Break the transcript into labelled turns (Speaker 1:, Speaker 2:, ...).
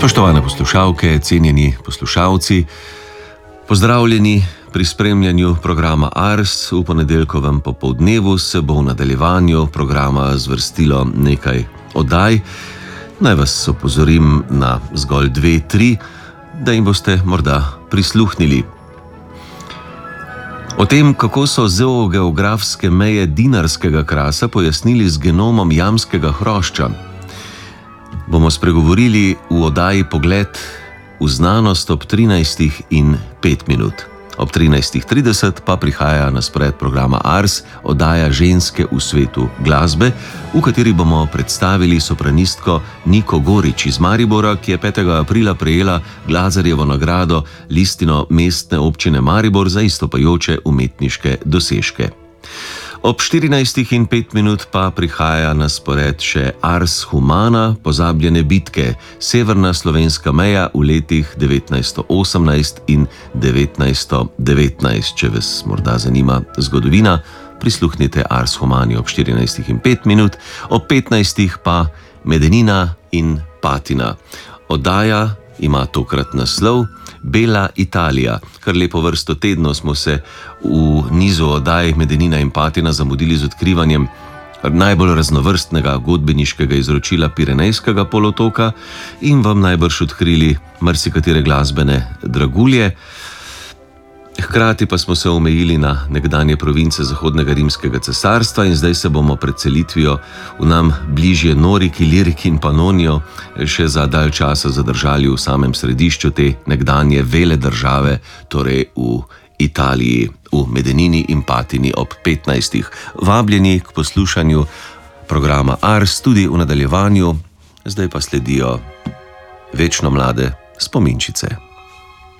Speaker 1: Spoštovane poslušalke, cenjeni poslušalci, pozdravljeni pri spremljanju programa Ars. V ponedeljkovem popoldnevu se bo v nadaljevanju programa zvrstilo nekaj oddaj. Naj vas opozorim na zgolj 2-3, da jim boste morda prisluhnili. O tem, kako so zoogeografske meje dinarskega krasa pojasnili z genomom jamskega hrošča, bomo spregovorili v oddaji Pogled v znanost ob 13:05. Ob 13:30 pa prihaja na spored programa Ars oddaja Ženske v svetu glasbe, v kateri bomo predstavili sopranistko Niko Gorič iz Maribora, ki je 5. aprila prejela Glazerjevo nagrado listino Mestne občine Maribor za izstopajoče umetniške dosežke. Ob 14:05 pa prihaja na spored še Ars Humana, pozabljene bitke, severna slovenska meja v letih 1918 in 1919. Če vas morda zanima zgodovina, prisluhnite Ars Humani ob 14:05, ob 15. pa Medenina in Patina. Oddaja ima tokrat naslov Bela Italija. Kar lepo vrsto tednov smo se v nizu oddaj Medenina in Patina zamudili z odkrivanjem najbolj raznovrstnega godbeniškega izročila Pirenejskega polotoka in vam najbrž odkrili marsikatere glasbene dragulje. Hkrati pa smo se omejili na nekdanje province Zahodnega rimskega cesarstva in zdaj se bomo pred selitvijo v nam bližje Noriki, Liriki in Panonijo še za dalj časa zadržali v samem središču te nekdanje vele države, torej v Italiji, v Medenini in Patini ob 15. Vabljeni k poslušanju programa Ars tudi v nadaljevanju, zdaj pa sledijo večno mlade spominčice.